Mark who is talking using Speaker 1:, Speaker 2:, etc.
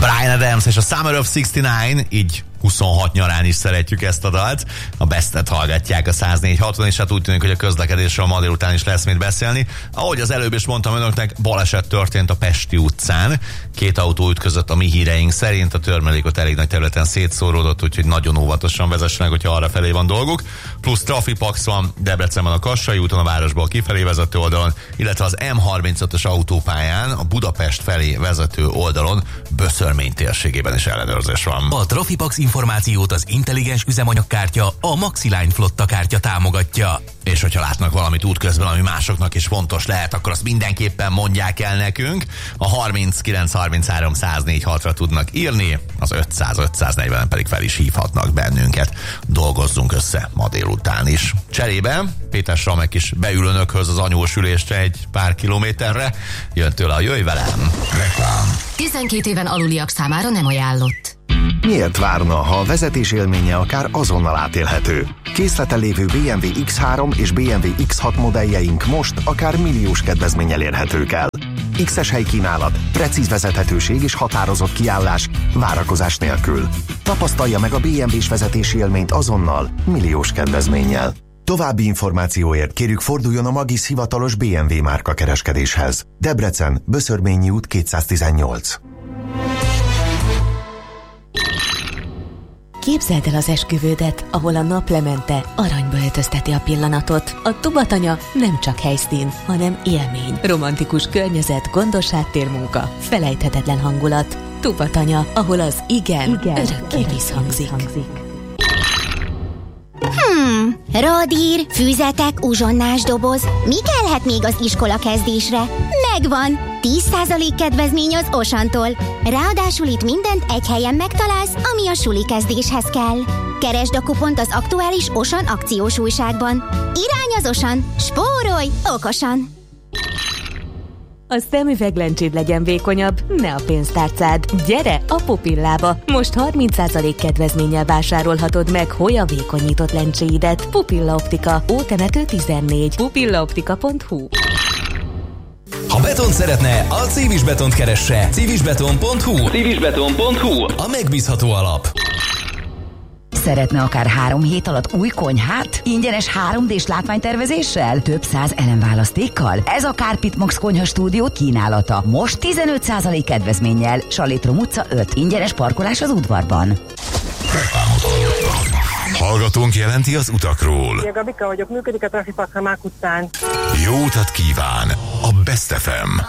Speaker 1: Bryan Adams és a Summer of 69, így 26 nyarán is szeretjük ezt a dalt. A Bestet hallgatják a 104.6-on, és hát úgy tűnik, hogy a közlekedésről ma délután is lesz mit beszélni. Ahogy az előbb is mondtam önöknek, baleset történt a Pesti utcán. 2 autó ütközött a mi híreink szerint, a törmelékot elég nagy területen szétszóródott, úgyhogy nagyon óvatosan vezessenek, hogyha arra felé van dolguk. Plusz trafipax van Debrecenben a Kassai úton, a városból kifelé vezető oldalon, illetve az M35-ös autópályán a Budapest felé vezető oldalon Böszörmény térségében is ellenőrzés van.
Speaker 2: A Trafipax információt az intelligens üzemanyagkártya, a Maxiline flotta kártya támogatja.
Speaker 1: És hogyha látnak valamit útközben, ami másoknak is fontos lehet, akkor azt mindenképpen mondják el nekünk. A 39 33 104 6-ra tudnak írni, az 500 540-en pedig fel is hívhatnak bennünket. Dolgozzunk össze ma délután is. Cserébe Péter Samek is beül önökhöz az anyós ülésre egy pár kilométerre. Jön tőle a Jöjj velem! Reklám.
Speaker 3: 12 éven aluliak számára nem ajánlott.
Speaker 4: Miért várna, ha a vezetés élménye akár azonnal átélhető? Készleten lévő BMW X3 és BMW X6 modelljeink most akár milliós kedvezménnyel érhetők el. X-es helykínálat, precíz vezethetőség és határozott kiállás, várakozás nélkül. Tapasztalja meg a BMW-s vezetési élményt azonnal, milliós kedvezménnyel. További információért kérjük forduljon a Magis hivatalos BMW márka kereskedéshez. Debrecen, Böszörményi út 218.
Speaker 5: Képzeld el az esküvődet, ahol a naplemente aranyba öltözteti a pillanatot. A Tubatanya nem csak helyszín, hanem élmény. Romantikus környezet, gondos háttérmunka, felejthetetlen hangulat. Tubatanya, ahol az igen örökké visszhangzik.
Speaker 6: Radír, füzetek, uzsonnás doboz. Mi kellhet még az iskola kezdésre? Megvan! 10% kedvezmény az Osantól. Ráadásul itt mindent egy helyen megtalálsz, ami a suli kezdéshez kell. Keresd a kupont az aktuális Osan akciós újságban. Irány az Osan! Spórolj okosan!
Speaker 5: A szemüveglencséd legyen vékonyabb, ne a pénztárcád. Gyere a Pupillába! Most 30% kedvezménnyel vásárolhatod meg Hoya vékonyított lencséidet. Pupilla Optika, Ótemető 14. pupillaoptika.hu.
Speaker 2: Ha betont szeretne, a Civis Betont keresse. civisbeton.hu. civisbeton.hu. A megbízható alap.
Speaker 7: Szeretne akár 3 hét alatt új konyhát? Ingyenes 3D-s látványtervezéssel? Több 100 elemválasztékkal? Ez a Carpet Max Konyha Stúdió kínálata. Most 15% kedvezménnyel. Salétrom utca 5. Ingyenes parkolás az udvarban.
Speaker 8: Hallgatónk jelenti az utakról.
Speaker 9: Én Gabika vagyok, működik a Trafipax a Mák utcán.
Speaker 8: Jó utat kíván a Best FM.